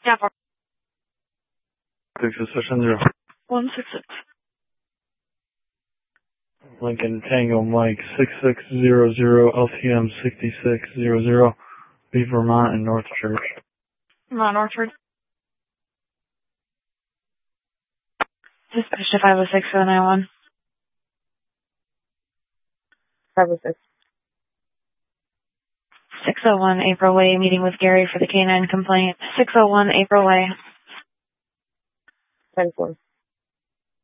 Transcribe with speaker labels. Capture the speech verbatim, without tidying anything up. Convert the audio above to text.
Speaker 1: Yeah, four.
Speaker 2: Six Suspicion Zero.
Speaker 1: One six six.
Speaker 2: Lincoln Tango Mike six six zero zero L T M sixty six zero zero. B Vermont and North Church.
Speaker 1: Vermont Orchard. Dispatch to five oh six seven nine one.
Speaker 3: five oh six.
Speaker 1: six oh one April Way, meeting with Gary for the canine complaint. six oh one April Way.
Speaker 3: ten four.